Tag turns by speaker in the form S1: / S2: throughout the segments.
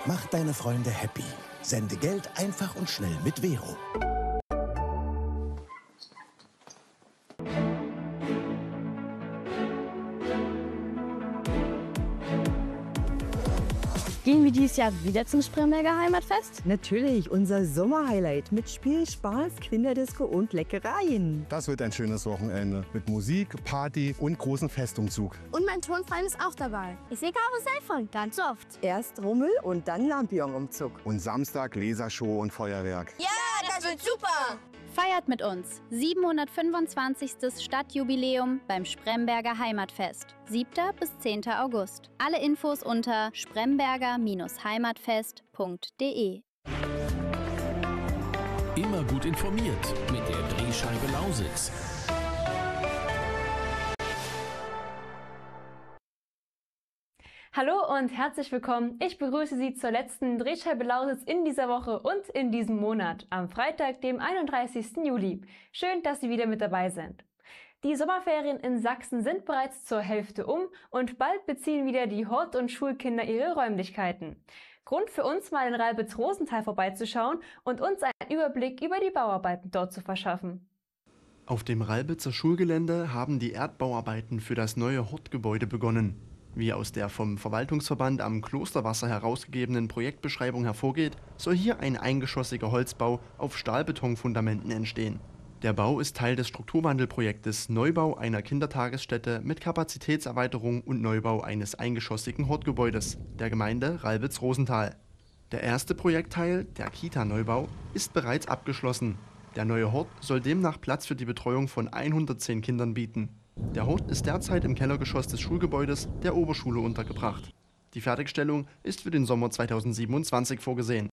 S1: Mach deine Freunde happy. Sende Geld einfach und schnell mit Vero.
S2: Gehen wir dieses Jahr wieder zum Spremberger Heimatfest?
S3: Natürlich, unser Sommerhighlight mit Spiel, Spaß, Kinderdisco und Leckereien.
S4: Das wird ein schönes Wochenende mit Musik, Party und großem Festumzug.
S5: Und mein Turnverein ist auch dabei. Ich sehe Karussell von, ganz oft.
S3: Erst Rummel und dann Lampion-Umzug.
S4: Und Samstag Lasershow und Feuerwerk.
S5: Ja, das wird super!
S6: Feiert mit uns 725. Stadtjubiläum beim Spremberger Heimatfest. 7. bis 10. August. Alle Infos unter spremberger-heimatfest.de.
S7: Immer gut informiert mit der Drehscheibe Lausitz.
S8: Hallo und herzlich willkommen. Ich begrüße Sie zur letzten Drehscheibe Lausitz in dieser Woche und in diesem Monat, am Freitag, dem 31. Juli. Schön, dass Sie wieder mit dabei sind. Die Sommerferien in Sachsen sind bereits zur Hälfte und bald beziehen wieder die Hort- und Schulkinder ihre Räumlichkeiten. Grund für uns, mal in Ralbitz-Rosenthal vorbeizuschauen und uns einen Überblick über die Bauarbeiten dort zu verschaffen.
S9: Auf dem Ralbitzer Schulgelände haben die Erdbauarbeiten für das neue Hortgebäude begonnen. Wie aus der vom Verwaltungsverband am Klosterwasser herausgegebenen Projektbeschreibung hervorgeht, soll hier ein eingeschossiger Holzbau auf Stahlbetonfundamenten entstehen. Der Bau ist Teil des Strukturwandelprojektes Neubau einer Kindertagesstätte mit Kapazitätserweiterung und Neubau eines eingeschossigen Hortgebäudes der Gemeinde Ralbitz-Rosenthal. Der erste Projektteil, der Kita-Neubau, ist bereits abgeschlossen. Der neue Hort soll demnach Platz für die Betreuung von 110 Kindern bieten. Der Hort ist derzeit im Kellergeschoss des Schulgebäudes der Oberschule untergebracht. Die Fertigstellung ist für den Sommer 2027 vorgesehen.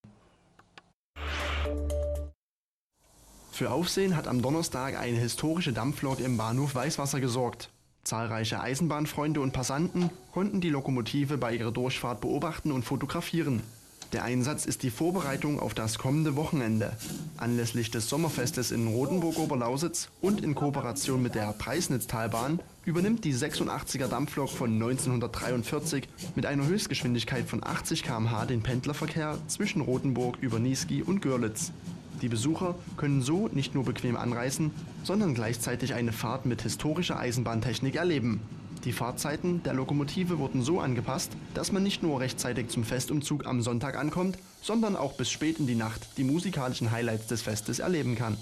S9: Für Aufsehen hat am Donnerstag eine historische Dampflok im Bahnhof Weißwasser gesorgt. Zahlreiche Eisenbahnfreunde und Passanten konnten die Lokomotive bei ihrer Durchfahrt beobachten und fotografieren. Der Einsatz ist die Vorbereitung auf das kommende Wochenende. Anlässlich des Sommerfestes in Rotenburg-Oberlausitz und in Kooperation mit der Preisnitztalbahn übernimmt die 86er Dampflok von 1943 mit einer Höchstgeschwindigkeit von 80 km/h den Pendlerverkehr zwischen Rotenburg über Niesky und Görlitz. Die Besucher können so nicht nur bequem anreisen, sondern gleichzeitig eine Fahrt mit historischer Eisenbahntechnik erleben. Die Fahrzeiten der Lokomotive wurden so angepasst, dass man nicht nur rechtzeitig zum Festumzug am Sonntag ankommt, sondern auch bis spät in die Nacht die musikalischen Highlights des Festes erleben kann.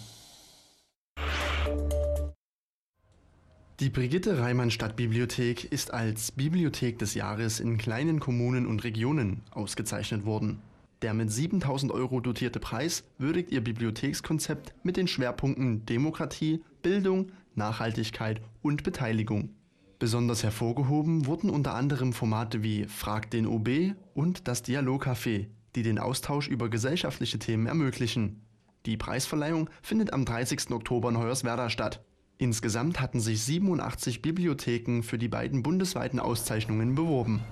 S9: Die Brigitte-Reimann-Stadtbibliothek ist als Bibliothek des Jahres in kleinen Kommunen und Regionen ausgezeichnet worden. Der mit 7.000 € dotierte Preis würdigt ihr Bibliothekskonzept mit den Schwerpunkten Demokratie, Bildung, Nachhaltigkeit und Beteiligung. Besonders hervorgehoben wurden unter anderem Formate wie Frag den OB und das Dialogcafé, die den Austausch über gesellschaftliche Themen ermöglichen. Die Preisverleihung findet am 30. Oktober in Hoyerswerda statt. Insgesamt hatten sich 87 Bibliotheken für die beiden bundesweiten Auszeichnungen beworben.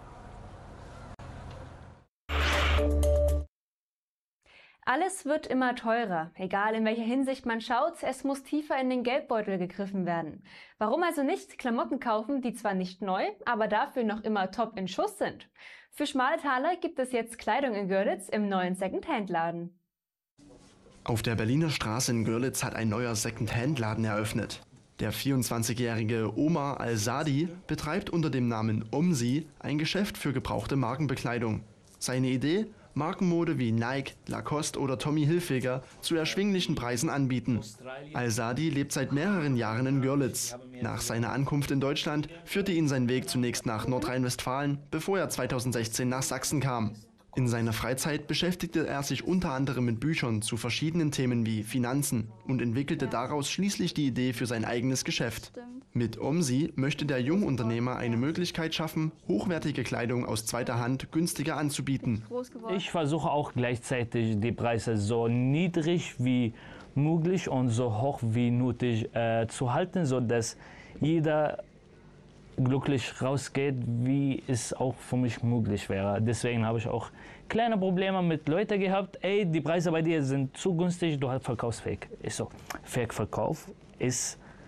S8: Alles wird immer teurer. Egal in welcher Hinsicht man schaut, es muss tiefer in den Geldbeutel gegriffen werden. Warum also nicht Klamotten kaufen, die zwar nicht neu, aber dafür noch immer top in Schuss sind? Für schmale Taler gibt es jetzt Kleidung in Görlitz im neuen Second-Hand-Laden.
S9: Auf der Berliner Straße in Görlitz hat ein neuer Second-Hand-Laden eröffnet. Der 24-jährige Omar Al-Sadi betreibt unter dem Namen Omsi ein Geschäft für gebrauchte Markenbekleidung. Seine Idee? Markenmode wie Nike, Lacoste oder Tommy Hilfiger zu erschwinglichen Preisen anbieten. Al-Sadi lebt seit mehreren Jahren in Görlitz. Nach seiner Ankunft in Deutschland führte ihn sein Weg zunächst nach Nordrhein-Westfalen, bevor er 2016 nach Sachsen kam. In seiner Freizeit beschäftigte er sich unter anderem mit Büchern zu verschiedenen Themen wie Finanzen und entwickelte daraus schließlich die Idee für sein eigenes Geschäft. Mit Omsi möchte der Jungunternehmer eine Möglichkeit schaffen, hochwertige Kleidung aus zweiter Hand günstiger anzubieten.
S10: Ich versuche auch gleichzeitig die Preise so niedrig wie möglich und so hoch wie nötig zu halten, sodass jeder glücklich rausgeht, wie es auch für mich möglich wäre. Deswegen habe ich auch kleine Probleme mit Leuten gehabt. Ey, die Preise bei dir sind zu günstig, du hast verkaufsfähig. Ich so, Verkauf ist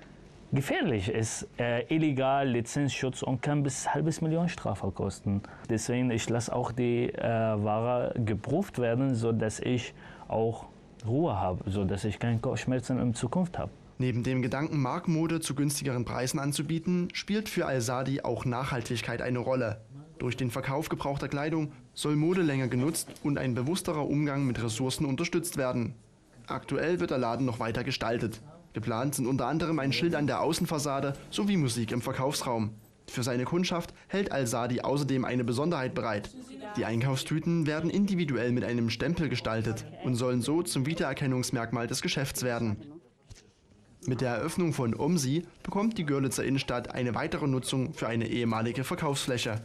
S10: gefährlich ist, illegal, Lizenzschutz und kann bis 500.000 Strafe kosten. Deswegen ich lasse auch die Ware geprüft werden, sodass ich auch Ruhe habe, sodass ich keine Kopfschmerzen in Zukunft habe.
S9: Neben dem Gedanken, Markenmode zu günstigeren Preisen anzubieten, spielt für Al-Sadi auch Nachhaltigkeit eine Rolle. Durch den Verkauf gebrauchter Kleidung soll Mode länger genutzt und ein bewussterer Umgang mit Ressourcen unterstützt werden. Aktuell wird der Laden noch weiter gestaltet. Geplant sind unter anderem ein Schild an der Außenfassade sowie Musik im Verkaufsraum. Für seine Kundschaft hält Al-Sadi außerdem eine Besonderheit bereit. Die Einkaufstüten werden individuell mit einem Stempel gestaltet und sollen so zum Wiedererkennungsmerkmal des Geschäfts werden. Mit der Eröffnung von OMSI bekommt die Görlitzer Innenstadt eine weitere Nutzung für eine ehemalige Verkaufsfläche.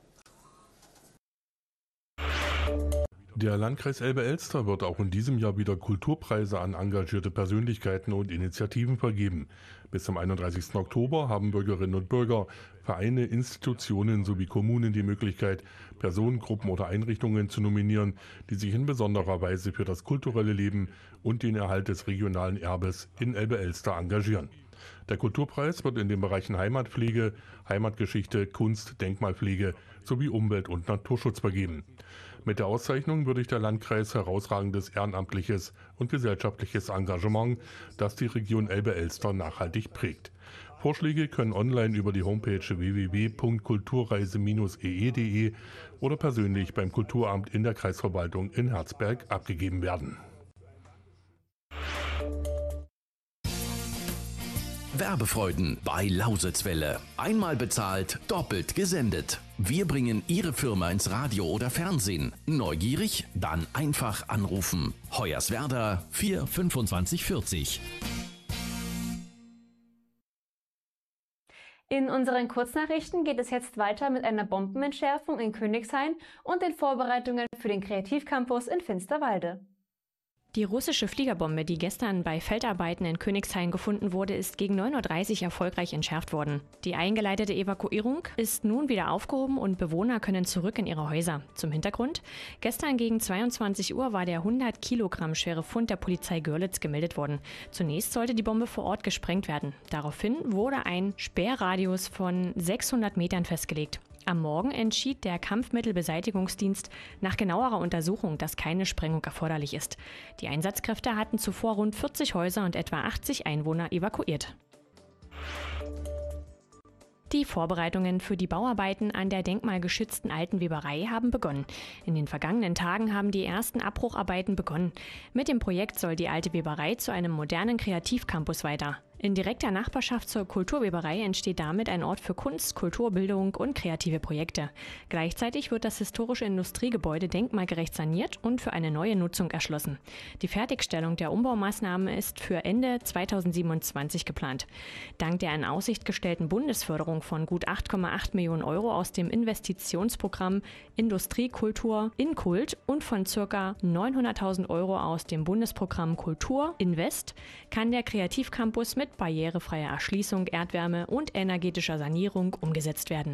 S11: Der Landkreis Elbe-Elster wird auch in diesem Jahr wieder Kulturpreise an engagierte Persönlichkeiten und Initiativen vergeben. Bis zum 31. Oktober haben Bürgerinnen und Bürger, Vereine, Institutionen sowie Kommunen die Möglichkeit, Personen, Gruppen oder Einrichtungen zu nominieren, die sich in besonderer Weise für das kulturelle Leben und den Erhalt des regionalen Erbes in Elbe-Elster engagieren. Der Kulturpreis wird in den Bereichen Heimatpflege, Heimatgeschichte, Kunst, Denkmalpflege sowie Umwelt- und Naturschutz vergeben. Mit der Auszeichnung würdigt der Landkreis herausragendes ehrenamtliches und gesellschaftliches Engagement, das die Region Elbe-Elster nachhaltig prägt. Vorschläge können online über die Homepage www.kulturreise-ee.de oder persönlich beim Kulturamt in der Kreisverwaltung in Herzberg abgegeben werden.
S7: Werbefreuden bei Lausitzwelle. Einmal bezahlt, doppelt gesendet. Wir bringen Ihre Firma ins Radio oder Fernsehen. Neugierig? Dann einfach anrufen. Hoyerswerda 4 25 40.
S8: In unseren Kurznachrichten geht es jetzt weiter mit einer Bombenentschärfung in Königshain und den Vorbereitungen für den Kreativcampus in Finsterwalde.
S12: Die russische Fliegerbombe, die gestern bei Feldarbeiten in Königshain gefunden wurde, ist gegen 9:30 Uhr erfolgreich entschärft worden. Die eingeleitete Evakuierung ist nun wieder aufgehoben und Bewohner können zurück in ihre Häuser. Zum Hintergrund: Gestern gegen 22 Uhr war der 100 Kilogramm schwere Fund der Polizei Görlitz gemeldet worden. Zunächst sollte die Bombe vor Ort gesprengt werden. Daraufhin wurde ein Sperrradius von 600 Metern festgelegt. Am Morgen entschied der Kampfmittelbeseitigungsdienst nach genauerer Untersuchung, dass keine Sprengung erforderlich ist. Die Einsatzkräfte hatten zuvor rund 40 Häuser und etwa 80 Einwohner evakuiert. Die Vorbereitungen für die Bauarbeiten an der denkmalgeschützten Alten Weberei haben begonnen. In den vergangenen Tagen haben die ersten Abbrucharbeiten begonnen. Mit dem Projekt soll die Alte Weberei zu einem modernen Kreativcampus weiter. In direkter Nachbarschaft zur Kulturweberei entsteht damit ein Ort für Kunst, Kulturbildung und kreative Projekte. Gleichzeitig wird das historische Industriegebäude denkmalgerecht saniert und für eine neue Nutzung erschlossen. Die Fertigstellung der Umbaumaßnahmen ist für Ende 2027 geplant. Dank der in Aussicht gestellten Bundesförderung von gut 8,8 Millionen Euro aus dem Investitionsprogramm Industriekultur in Kult und von ca. 900.000 Euro aus dem Bundesprogramm Kultur Invest kann der Kreativcampus mit barrierefreier Erschließung, Erdwärme und energetischer Sanierung umgesetzt werden.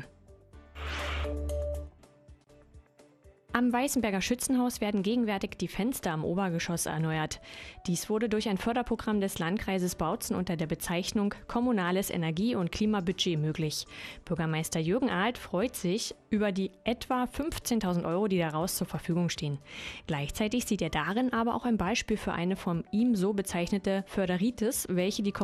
S12: Am Weißenberger Schützenhaus werden gegenwärtig die Fenster am Obergeschoss erneuert. Dies wurde durch ein Förderprogramm des Landkreises Bautzen unter der Bezeichnung Kommunales Energie- und Klimabudget möglich. Bürgermeister Jürgen Ahlt freut sich über die etwa 15.000 Euro, die daraus zur Verfügung stehen. Gleichzeitig sieht er darin aber auch ein Beispiel für eine von ihm so bezeichnete Förderitis, welche die